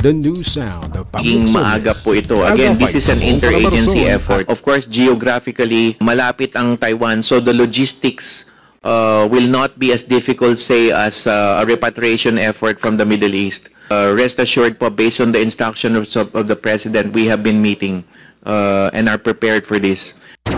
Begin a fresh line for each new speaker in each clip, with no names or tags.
The new sound of public
maaga
service.
po ito. Again, this is an interagency effort. Of course, geographically, malapit ang Taiwan, so the logistics will not be as difficult, say, as a repatriation effort from the Middle East. Rest assured po, based on the instructions of the President, we have been meeting and are prepared for this.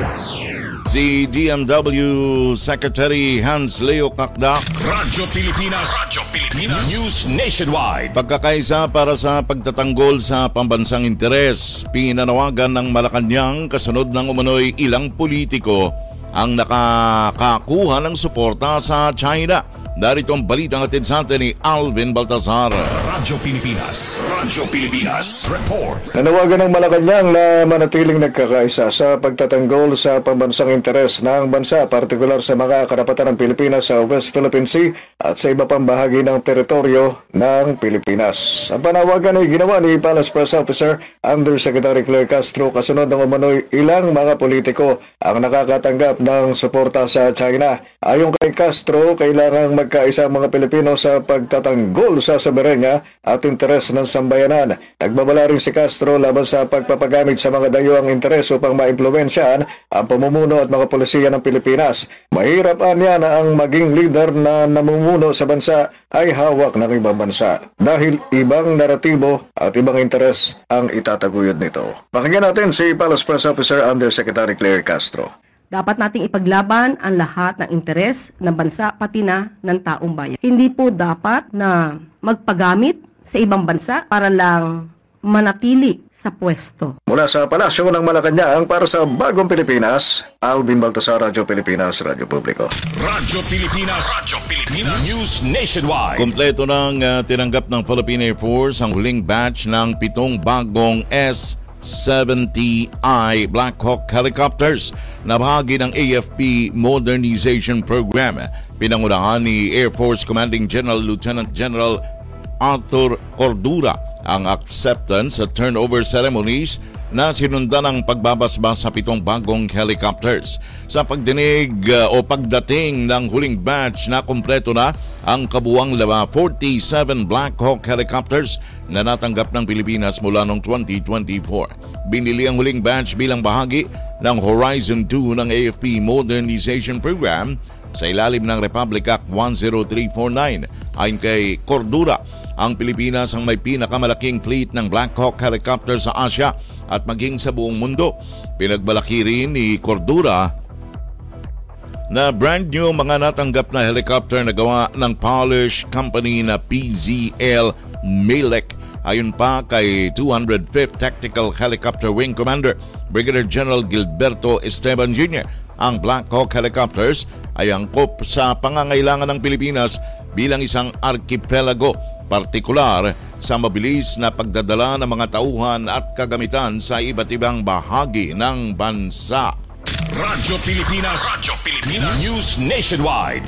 Si DMW Secretary Hans Leo Kakda.
Radyo Pilipinas News Nationwide.
Pagkakaisa para sa pagtatanggol sa pambansang interes, pinanawagan ng Malacanang kasunod ng umano'y ilang politiko ang nakakakuha ng suporta sa China. Narito ang balitang atid sa atin ni Alvin Baltazar.
Radyo Pilipinas Report.
Nanawagan ng Malacanang na manatiling nagkakaisa sa pagtatanggol sa pambansang interes ng bansa, partikular sa mga karapatan ng Pilipinas sa West Philippine Sea at sa iba pang bahagi ng teritoryo ng Pilipinas. Ang panawagan ay ginawa ni Palace Press Officer Undersecretary Claire Castro kasunod ng umano'y ilang mga politiko ang nakakatanggap ng suporta sa China. Ayon kay Castro, kailangang magkaisa ang mga Pilipino sa pagtatanggol sa soberenya at interes ng sambayanan. Nagbabala rin si Castro laban sa pagpapagamit sa mga dayuhang interes upang maimpluwensyahan ang pamumuno at mga polisiya ng Pilipinas. Mahirap niya na ang maging leader na namumuno sa bansa ay hawak ng ibang bansa dahil ibang naratibo at ibang interes ang itataguyod nito. Pakinggan natin si Palace Press Officer Undersecretary Claire Castro.
Dapat nating ipaglaban ang lahat ng interes ng bansa pati na ng taong bayan. Hindi po dapat na magpagamit sa ibang bansa para lang manatili sa pwesto.
Mula sa Palasyo ng Malacanang para sa Bagong Pilipinas, Alvin Baltasar, Radyo Pilipinas, Radyo Publiko.
Radyo Pilipinas News Nationwide.
Kompleto ng tinanggap ng Philippine Air Force ang huling batch ng 7 bagong S-70I Black Hawk helicopters na bahagi ng AFP Modernization Program. Pinangunahan ni Air Force Commanding General Lieutenant General Arthur Cordura ang acceptance at turnover ceremonies na sinundan ng pagbabasbas sa 7 bagong helicopters. Sa pagdating ng huling batch na kumpleto na ang kabuuang 47 Black Hawk helicopters na natanggap ng Pilipinas mula noong 2024. Binili ang huling batch bilang bahagi ng Horizon 2 ng AFP Modernization Program sa ilalim ng Republic Act 10349. Ayon kay Cordura, ang Pilipinas ang may pinakamalaking fleet ng Black Hawk helicopter sa Asia at maging sa buong mundo. Pinagbalaki rin ni Cordura na brand new mga natanggap na helicopter na gawa ng Polish company na PZL Milek. Ayon pa kay 205th Tactical Helicopter Wing Commander Brigadier General Gilberto Esteban Jr., ang Black Hawk helicopters ay angkop sa pangangailangan ng Pilipinas bilang isang arkipelago, partikular sa mabilis na pagdadala ng mga tauhan at kagamitan sa iba't ibang bahagi ng bansa.
Radyo Pilipinas News Nationwide.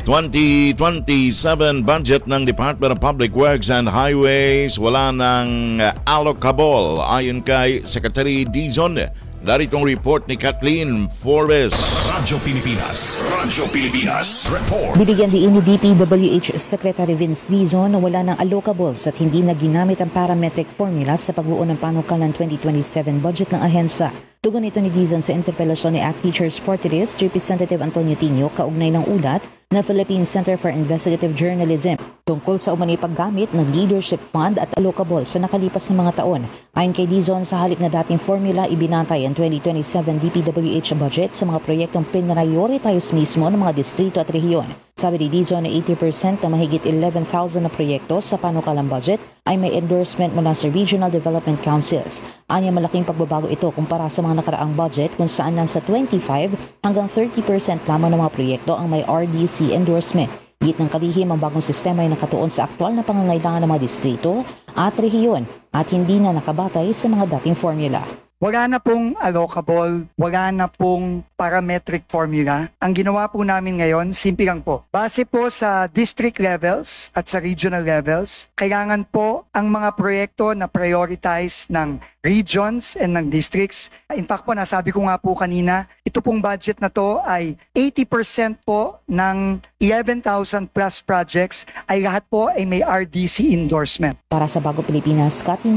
2027 budget ng Department of Public Works and Highways wala ng allocable ayon kay Secretary Dizon. Daritong report ni Kathleen Forbes.
Radyo Pilipinas Report.
Binigyan din ni DPWH Secretary Vince Dizon na wala ng allocables at hindi na ginamit ang parametric formula sa pagbuo ng panukalan 2027 budget ng ahensya. Tugon ito ni Dizon sa interpelasyon ni ACT Teachers Party List Representative Antonio Tino kaugnay ng ulat na Philippine Center for Investigative Journalism tungkol sa umano'y paggamit ng leadership fund at allocable sa nakalipas na mga taon. Ayon kay Dizon, sa halip na dating formula, ibinatay ang 2027 DPWH budget sa mga proyektong pinrioritize mismo ng mga distrito at rehiyon. Sabi ni Dizon na 80% na mahigit 11,000 na proyekto sa panukalang budget ay may endorsement mula sa Regional Development Councils. Anya malaking pagbabago ito kumpara sa mga nakaraang budget kung saan nasa 25 hanggang 30% lamang ng mga proyekto ang may RDC endorsement. Git ng kalihim, ang bagong sistema ay nakatuon sa aktwal na pangangailangan ng mga distrito at rehiyon at hindi na nakabatay sa mga dating formula.
Wala na pong allocable, wala na pong parametric formula. Ang ginawa po namin ngayon, simple lang po. Base po sa district levels at sa regional levels, kailangan po ang mga proyekto na prioritize ng regions and ng districts. In fact po, nasabi ko nga po kanina, ito pong budget na to ay 80% po ng 11,000 plus projects ay lahat po ay may RDC endorsement.
Para sa Bago Pilipinas, Kathleen